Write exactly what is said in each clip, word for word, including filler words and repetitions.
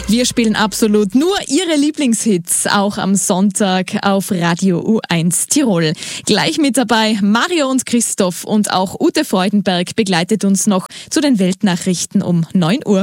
Wir spielen absolut nur Ihre Lieblingshits, auch am Sonntag auf Radio U eins Tirol. Gleich mit dabei Mario und Christoph und auch Ute Freudenberg begleitet uns noch zu den Weltnachrichten um neun Uhr.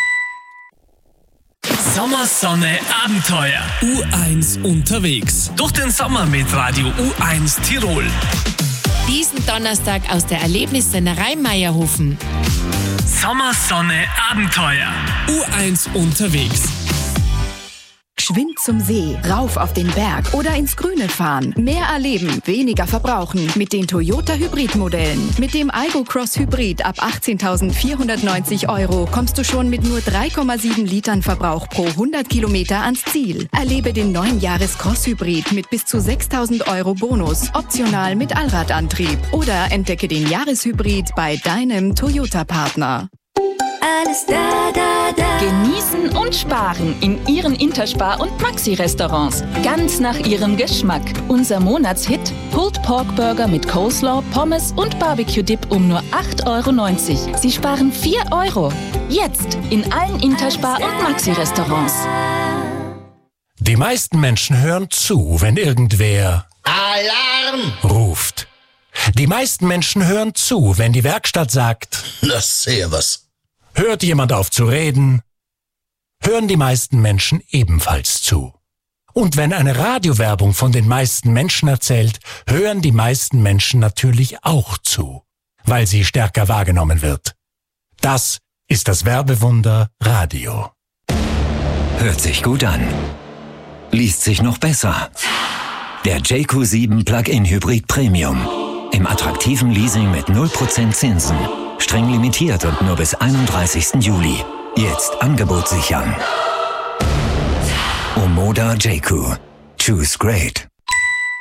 Sommersonne Abenteuer. U eins unterwegs. Durch den Sommer mit Radio U eins Tirol. Diesen Donnerstag aus der Erlebnissennerei Meierhofen. Sommersonne Abenteuer. U eins unterwegs. Geschwind zum See, rauf auf den Berg oder ins Grüne fahren. Mehr erleben, weniger verbrauchen mit den Toyota Hybrid-Modellen. Mit dem Aygo Cross Hybrid ab achtzehntausendvierhundertneunzig Euro kommst du schon mit nur drei Komma sieben Litern Verbrauch pro hundert Kilometer ans Ziel. Erlebe den neuen Jahres Cross Hybrid mit bis zu sechstausend Euro Bonus, optional mit Allradantrieb. Oder entdecke den Jahreshybrid bei deinem Toyota-Partner. Alles da, da, da. Genießen und sparen in Ihren Interspar- und Maxi-Restaurants. Ganz nach Ihrem Geschmack. Unser Monatshit: Pulled Pork Burger mit Coleslaw, Pommes und Barbecue-Dip um nur acht Euro neunzig. Sie sparen vier Euro. Jetzt in allen Interspar- und Maxi-Restaurants. Die meisten Menschen hören zu, wenn irgendwer Alarm ruft. Die meisten Menschen hören zu, wenn die Werkstatt sagt, na servus. Hört jemand auf zu reden, hören die meisten Menschen ebenfalls zu. Und wenn eine Radiowerbung von den meisten Menschen erzählt, hören die meisten Menschen natürlich auch zu, weil sie stärker wahrgenommen wird. Das ist das Werbewunder Radio. Hört sich gut an. Liest sich noch besser. Der J Q sieben Plug-in Hybrid Premium. Im attraktiven Leasing mit null Prozent Zinsen. Streng limitiert und nur bis einunddreißigsten Juli. Jetzt Angebot sichern. Omoda J Q. Choose great.